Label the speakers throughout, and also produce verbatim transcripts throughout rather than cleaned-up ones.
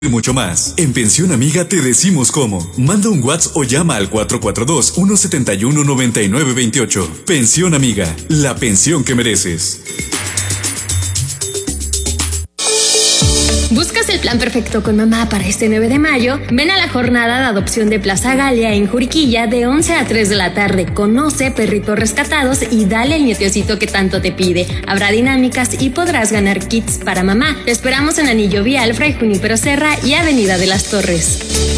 Speaker 1: y mucho más. En Pensión Amiga te decimos cómo. Manda un WhatsApp o llama al cuatro cuatro dos, uno siete uno, nueve nueve dos ocho. Pensión Amiga, la pensión que mereces.
Speaker 2: ¿Buscas el plan perfecto con mamá para este nueve de mayo? Ven a la jornada de adopción de Plaza Galia en Juriquilla de once a tres de la tarde. Conoce perritos rescatados y dale el nietecito que tanto te pide. Habrá dinámicas y podrás ganar kits para mamá. Te esperamos en Anillo Vial, Fray Junípero Serra y Avenida de las Torres.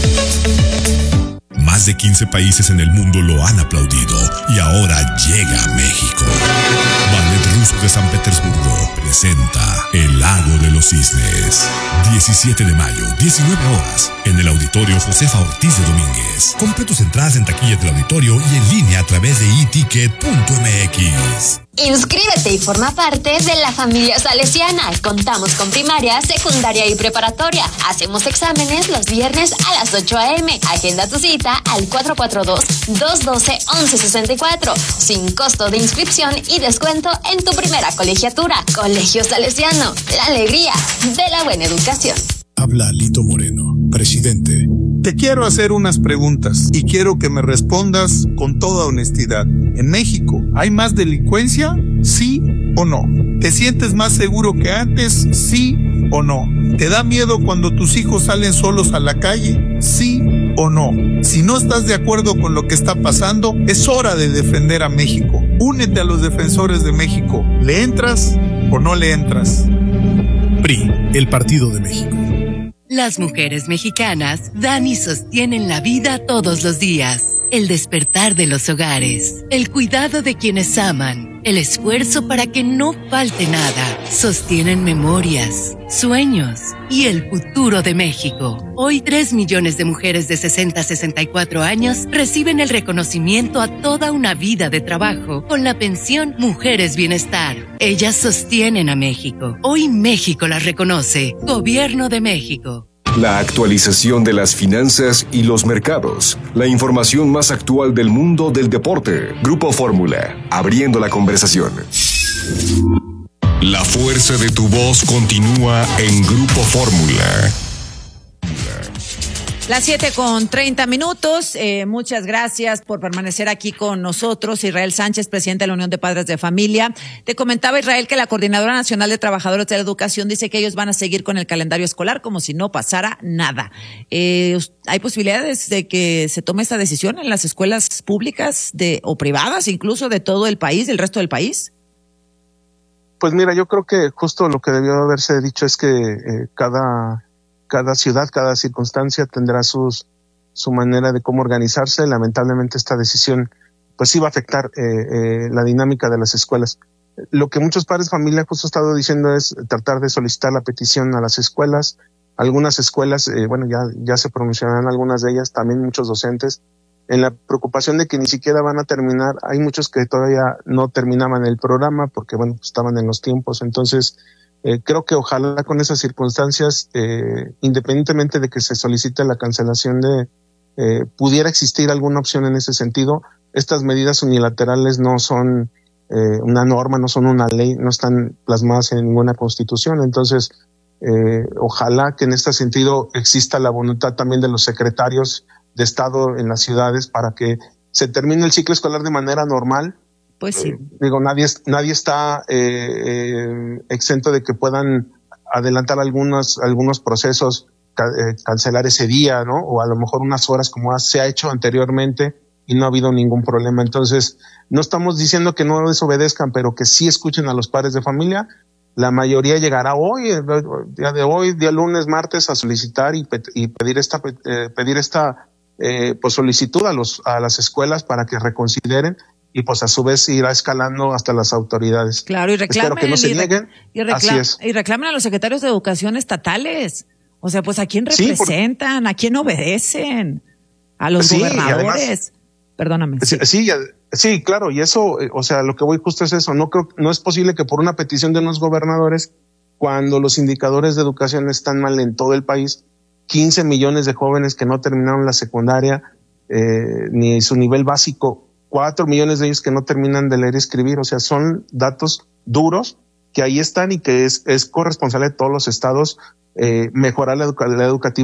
Speaker 3: Más de quince países en el mundo lo han aplaudido y ahora llega a México. Ballet Ruso de San Petersburgo presenta El Lago de los Cisnes. diecisiete de mayo, diecinueve horas, en el Auditorio Josefa Ortiz de Domínguez. Compra tus entradas en taquillas del auditorio y en línea a través de e ticket punto m x.
Speaker 4: Inscríbete y forma parte de la familia salesiana. Contamos con primaria, secundaria y preparatoria. Hacemos exámenes los viernes a las ocho a.m. Agenda tu cita al cuatro cuatro dos, dos uno dos, once sesenta y cuatro. Sin costo de inscripción y descuento en tu primera colegiatura. Colegio Salesiano, la alegría de la buena educación.
Speaker 5: Habla Lito Moreno, presidente.
Speaker 6: Te quiero hacer unas preguntas y quiero que me respondas con toda honestidad. ¿En México hay más delincuencia? ¿Sí o no? ¿Te sientes más seguro que antes? ¿Sí o no? ¿Te da miedo cuando tus hijos salen solos a la calle? ¿Sí o no? Si no estás de acuerdo con lo que está pasando, es hora de defender a México. Únete a los defensores de México. ¿Le entras o no le entras?
Speaker 5: P R I, el Partido de México.
Speaker 7: Las mujeres mexicanas dan y sostienen la vida todos los días. El despertar de los hogares, el cuidado de quienes aman, el esfuerzo para que no falte nada. Sostienen memorias, sueños y el futuro de México. Hoy, tres millones de mujeres de sesenta a sesenta y cuatro años reciben el reconocimiento a toda una vida de trabajo con la pensión Mujeres Bienestar. Ellas sostienen a México. Hoy México las reconoce. Gobierno de México.
Speaker 8: La actualización de las finanzas y los mercados. La información más actual del mundo del deporte. Grupo Fórmula, abriendo la conversación. La fuerza de tu voz continúa en Grupo Fórmula.
Speaker 9: Las siete con treinta minutos. Eh, muchas gracias por permanecer aquí con nosotros. Israel Sánchez, presidente de la Unión de Padres de Familia. Te comentaba, Israel, que la Coordinadora Nacional de Trabajadores de la Educación dice que ellos van a seguir con el calendario escolar como si no pasara nada. Eh, ¿Hay posibilidades de que se tome esta decisión en las escuelas públicas de o privadas, incluso de todo el país, del resto del país?
Speaker 10: Pues mira, yo creo que justo lo que debió haberse dicho es que eh, cada... Cada ciudad, cada circunstancia tendrá sus, su manera de cómo organizarse. Lamentablemente esta decisión pues sí va a afectar eh, eh, la dinámica de las escuelas. Lo que muchos padres de familia justo han estado diciendo es tratar de solicitar la petición a las escuelas. Algunas escuelas, eh, bueno, ya, ya se pronunciarán algunas de ellas, también muchos docentes, en la preocupación de que ni siquiera van a terminar. Hay muchos que todavía no terminaban el programa porque, bueno, estaban en los tiempos. Entonces, Eh, creo que ojalá con esas circunstancias, eh, independientemente de que se solicite la cancelación de, eh, pudiera existir alguna opción en ese sentido. Estas medidas unilaterales no son eh, una norma, no son una ley, no están plasmadas en ninguna constitución. Entonces, eh, ojalá que en este sentido exista la voluntad también de los secretarios de Estado en las ciudades para que se termine el ciclo escolar de manera normal.
Speaker 9: Pues sí.
Speaker 10: Eh, digo, nadie, nadie está eh, eh, exento de que puedan adelantar algunos, algunos procesos, ca, eh, cancelar ese día, ¿no? O a lo mejor unas horas como se ha hecho anteriormente y no ha habido ningún problema. Entonces, no estamos diciendo que no desobedezcan, pero que sí escuchen a los padres de familia. La mayoría llegará hoy, el día de hoy, día lunes, martes, a solicitar y, y pedir esta, eh, pedir esta eh, pues solicitud a los, a las escuelas para que reconsideren. Y pues a su vez irá escalando hasta las autoridades.
Speaker 9: Claro, y reclamen.
Speaker 10: Espero que no se
Speaker 9: y
Speaker 10: nieguen.
Speaker 9: Y, reclam-
Speaker 10: Así es.
Speaker 9: y reclamen a los secretarios de educación estatales. O sea, pues ¿a quién representan? Sí, por... ¿A quién obedecen? ¿A los sí, gobernadores? Además, Perdóname.
Speaker 10: Sí, sí, sí, claro. Y eso, o sea, lo que voy justo es eso. No creo, no es posible que por una petición de unos gobernadores, cuando los indicadores de educación están mal en todo el país, quince millones de jóvenes que no terminaron la secundaria, eh, ni su nivel básico, cuatro millones de ellos que no terminan de leer y escribir. O sea, son datos duros que ahí están y que es, es corresponsable de todos los estados eh, mejorar la, educa la educativa